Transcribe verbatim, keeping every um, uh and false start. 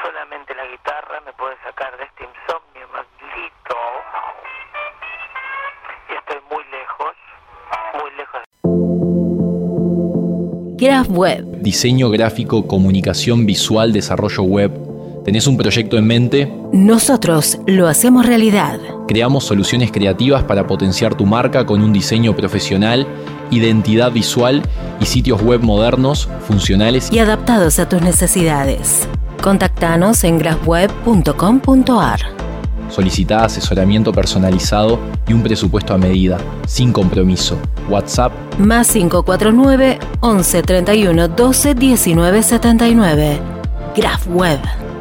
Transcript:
solamente la guitarra me puede sacar de este insomnio maldito. Y estoy muy lejos, muy lejos. Graph Web. Diseño gráfico, comunicación visual, desarrollo web. ¿Tenés un proyecto en mente? Nosotros lo hacemos realidad. Creamos soluciones creativas para potenciar tu marca con un diseño profesional, identidad visual y sitios web modernos, funcionales y adaptados a tus necesidades. Contactanos en graph web punto com punto a r. Solicitá asesoramiento personalizado y un presupuesto a medida, sin compromiso. WhatsApp más cinco cuatro nueve, once, treinta y uno, doce, diecinueve, setenta y nueve. Graph Web.